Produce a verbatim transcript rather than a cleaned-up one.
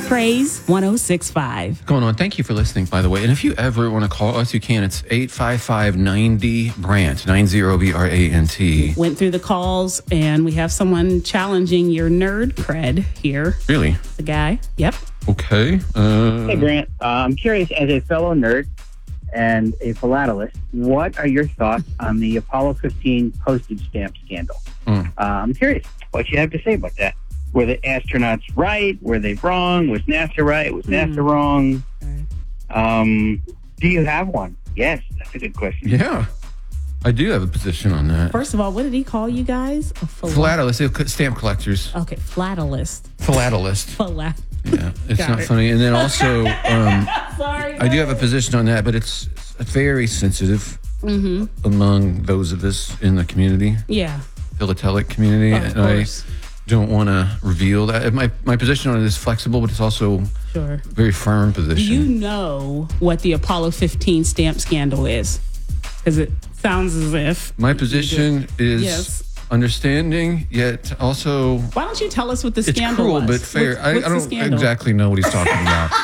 Praise one oh six point five. Going on. Thank you for listening, by the way. And if you ever want to call us, you can. It's eight five five, nine zero, BRANT, nine zero B R A N T. Went through the calls, and we have someone challenging your nerd cred here. Really? The guy. Yep. Okay. Uh, Hey, Grant. Uh, I'm curious, as a fellow nerd and a philatelist, what are your thoughts on the Apollo fifteen postage stamp scandal? Mm. Uh, I'm curious what you have to say about that. Were the astronauts right? Were they wrong? Was NASA right? Was NASA Mm. wrong? Okay. Um, do you have one? Yes, that's a good question. Yeah. I do have a position on that. First of all, what did he call you guys? A phila- Philatelist, stamp collectors. Okay, philatelist. Philatelist. Philat. Yeah, it's Got not it. funny. And then also, um, Sorry. I do have a position on that, but it's very sensitive Mm-hmm. among those of us in the community, Yeah. philatelic community. Of and course. I don't want to reveal that. My, my position on it is flexible, but it's also Sure. a very firm Do position. you know what the Apollo fifteen stamp scandal is? Because it sounds as if. My position is Yes. understanding, yet also Why don't you tell us what the it's scandal cruel was? but fair. What's, I, what's I the don't scandal? exactly know what he's talking about.